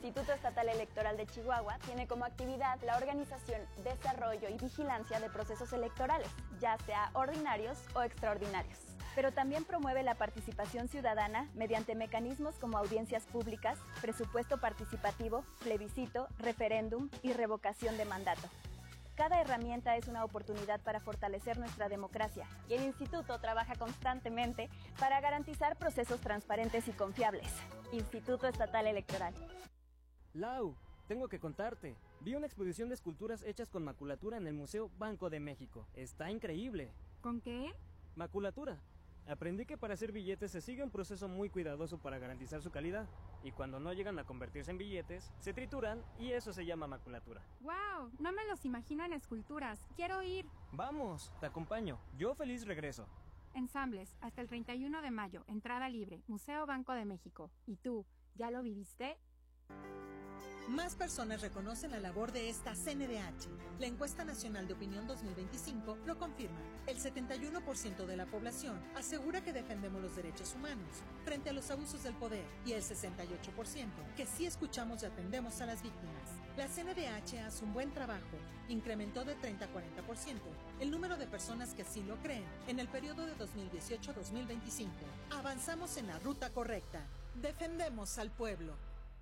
Instituto Estatal Electoral de Chihuahua tiene como actividad la organización, desarrollo y vigilancia de procesos electorales, ya sea ordinarios o extraordinarios. Pero también promueve la participación ciudadana mediante mecanismos como audiencias públicas, presupuesto participativo, plebiscito, referéndum y revocación de mandato. Cada herramienta es una oportunidad para fortalecer nuestra democracia y el Instituto trabaja constantemente para garantizar procesos transparentes y confiables. Instituto Estatal Electoral. Lau, tengo que contarte. Vi una exposición de esculturas hechas con maculatura en el Museo Banco de México. Está increíble. ¿Con qué? Maculatura. Aprendí que para hacer billetes se sigue un proceso muy cuidadoso para garantizar su calidad. Y cuando no llegan a convertirse en billetes, se trituran y eso se llama maculatura. ¡Wow! No me los imagino en esculturas. ¡Quiero ir! Vamos, te acompaño. Yo feliz regreso. Ensambles, hasta el 31 de mayo, entrada libre, Museo Banco de México. ¿Y tú, ya lo viviste? Más personas reconocen la labor de esta CNDH. La encuesta nacional de opinión 2025 lo confirma. El 71% de la población asegura que defendemos los derechos humanos frente a los abusos del poder y el 68% que sí escuchamos y atendemos a las víctimas. La CNDH hace un buen trabajo. Incrementó de 30 a 40% el número de personas que así lo creen en el periodo de 2018-2025. Avanzamos en la ruta correcta. Defendemos al pueblo.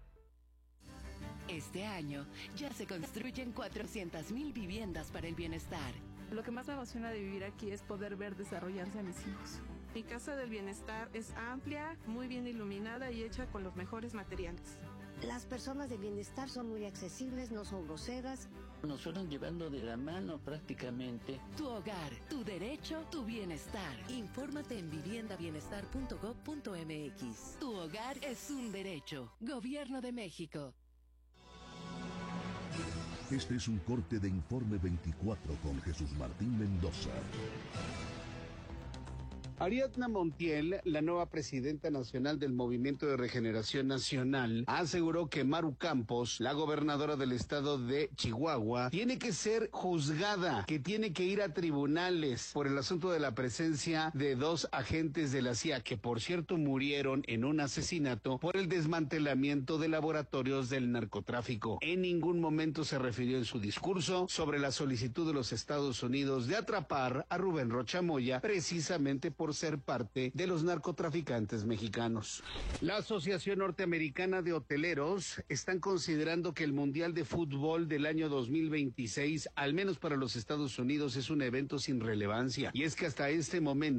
Este año ya se construyen 400,000 viviendas para el bienestar. Lo que más me emociona de vivir aquí es poder ver desarrollarse a mis hijos. Mi casa del bienestar es amplia, muy bien iluminada y hecha con los mejores materiales. Las personas de bienestar son muy accesibles, no son groseras. Nos fueron llevando de la mano prácticamente. Tu hogar, tu derecho, tu bienestar. Infórmate en viviendabienestar.gov.mx. Tu hogar es un derecho. Gobierno de México. Este es un corte de Informe 24 con Jesús Martín Mendoza. Ariadna Montiel, la nueva presidenta nacional del Movimiento de Regeneración Nacional, aseguró que Maru Campos, la gobernadora del estado de Chihuahua, tiene que ser juzgada, que tiene que ir a tribunales por el asunto de la presencia de 2 agentes de la CIA, que por cierto murieron en un asesinato por el desmantelamiento de laboratorios del narcotráfico. En ningún momento se refirió en su discurso sobre la solicitud de los Estados Unidos de atrapar a Rubén Rocha Moya, precisamente por ser parte de los narcotraficantes mexicanos. La Asociación Norteamericana de Hoteleros están considerando que el Mundial de Fútbol del año 2026, al menos para los Estados Unidos, es un evento sin relevancia. Y es que hasta este momento